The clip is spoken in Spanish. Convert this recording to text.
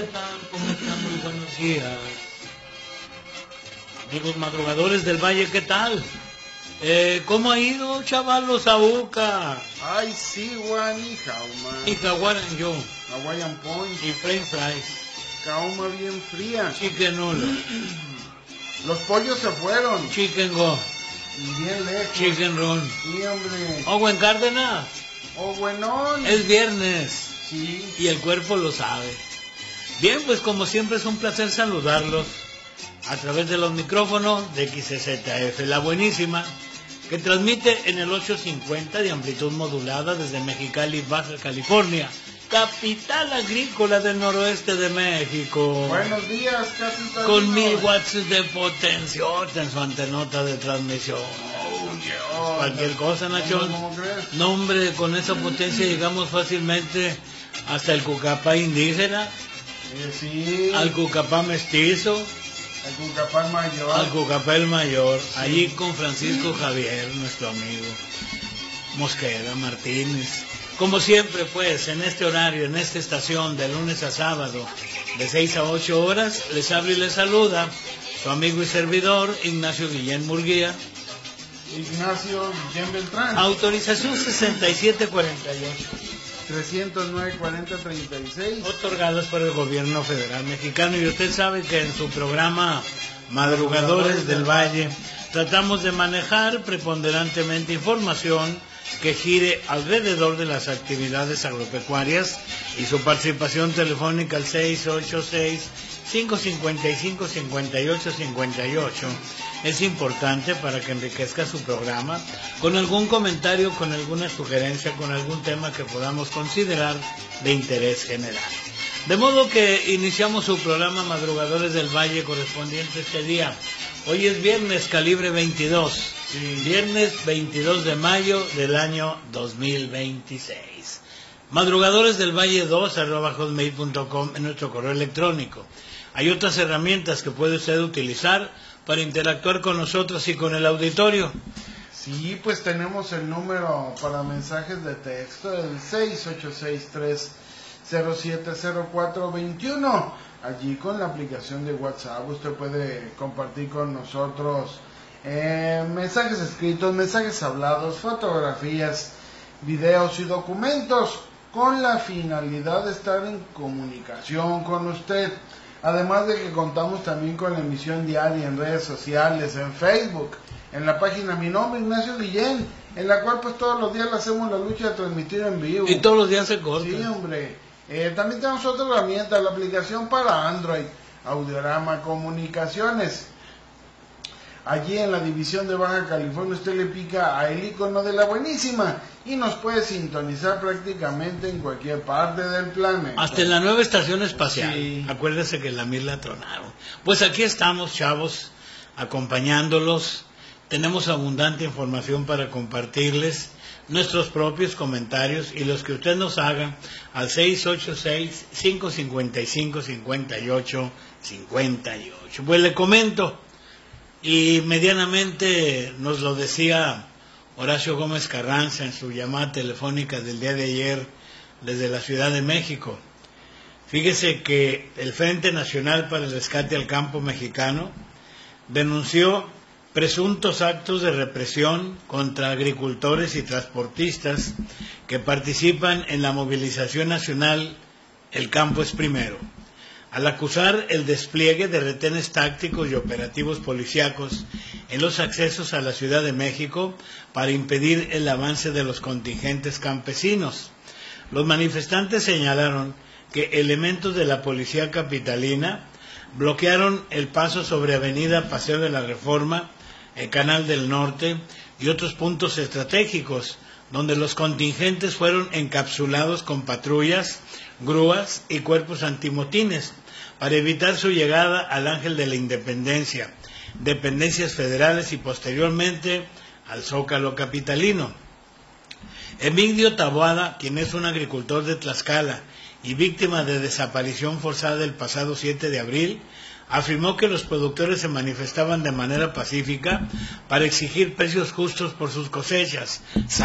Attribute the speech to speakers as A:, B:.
A: ¿qué tal? ¿Cómo están? Muy buenos días. Amigos madrugadores del Valle, ¿qué tal? ¿Cómo ha ido, chavalos, a UCA?
B: Ay, sí, Juan, Jauma.
A: Y Hawaiian yo.
B: Hawaiian Point.
A: Y French fries.
B: Jauma bien fría.
A: Chicken noodle.
B: Los pollos se fueron.
A: Chicken go.
B: Bien lejos.
A: Chicken roll.
B: Sí, hombre.
A: O en Cárdenas.
B: Oh, buenón.
A: Es viernes.
B: Sí.
A: Y el cuerpo lo sabe. Bien, pues como siempre es un placer saludarlos a través de los micrófonos de XZF, la buenísima, que transmite en el 850 de amplitud modulada desde Mexicali, Baja California, capital agrícola del noroeste de México.
B: Buenos días, capital.
A: Con 1000 watts de potencia en su antenota de transmisión.
B: Oh,
A: Cualquier cosa, Nachón.
B: ¿Cómo crees?
A: No, hombre, con esa potencia llegamos fácilmente hasta el Cucapá indígena,
B: Sí.
A: al Cucapá mestizo,
B: El Cucapán Mayor.
A: al Cucapá el mayor, allí con Francisco Javier, nuestro amigo, Mosqueda, Martínez. Como siempre, pues, en este horario, en esta estación, de lunes a sábado, de 6 a 8 horas, les abre y les saluda su amigo y servidor, Ignacio Guillén Murguía.
B: Ignacio Guillén Beltrán.
A: Autorización 6748.
B: 309-4036.
A: Otorgadas por el gobierno federal mexicano. Y usted sabe que en su programa Madrugadores del Valle tratamos de manejar preponderantemente información que gire alrededor de las actividades agropecuarias, y su participación telefónica al 686-555-5858 es importante para que enriquezca su programa con algún comentario, con alguna sugerencia, con algún tema que podamos considerar de interés general. De modo que iniciamos su programa Madrugadores del Valle correspondiente este día. Hoy es viernes, calibre 22.
B: Sí.
A: Viernes 22 de mayo del año 2026. Madrugadores del Valle 2@hotmail.com en nuestro correo electrónico. Hay otras herramientas que puede usted utilizar para interactuar con nosotros y con el auditorio.
B: Sí, pues tenemos el número para mensajes de texto, el 6863-070421. Allí con la aplicación de WhatsApp usted puede compartir con nosotros mensajes escritos, mensajes hablados, fotografías, videos y documentos, con la finalidad de estar en comunicación con usted. Además de que contamos también con la emisión diaria en redes sociales, en Facebook, en la página Mi Nombre, Ignacio Guillén, en la cual pues todos los días le hacemos la lucha de transmitir en vivo.
A: Y todos los días se corta.
B: Sí, hombre. También tenemos otra herramienta, la aplicación para Android, Audiorama Comunicaciones. Allí en la división de Baja California usted le pica a el icono de la buenísima y nos puede sintonizar prácticamente en cualquier parte del planeta.
A: Hasta en la nueva estación espacial.
B: Sí.
A: Acuérdese que la Mir la tronaron. Pues aquí estamos, chavos, acompañándolos. Tenemos abundante información para compartirles, nuestros propios comentarios y los que usted nos haga al 686-555-5858. Pues le comento, y medianamente nos lo decía Horacio Gómez Carranza en su llamada telefónica del día de ayer desde la Ciudad de México. Fíjese que el Frente Nacional para el Rescate al Campo Mexicano denunció presuntos actos de represión contra agricultores y transportistas que participan en la movilización nacional El Campo es Primero, al acusar el despliegue de retenes tácticos y operativos policíacos en los accesos a la Ciudad de México para impedir el avance de los contingentes campesinos. Los manifestantes señalaron que elementos de la policía capitalina bloquearon el paso sobre Avenida Paseo de la Reforma, el Canal del Norte y otros puntos estratégicos, donde los contingentes fueron encapsulados con patrullas, grúas y cuerpos antimotines para evitar su llegada al Ángel de la Independencia, dependencias federales y posteriormente al Zócalo capitalino. Emigdio Taboada, quien es un agricultor de Tlaxcala y víctima de desaparición forzada el pasado 7 de abril, afirmó que los productores se manifestaban de manera pacífica para exigir precios justos por sus cosechas.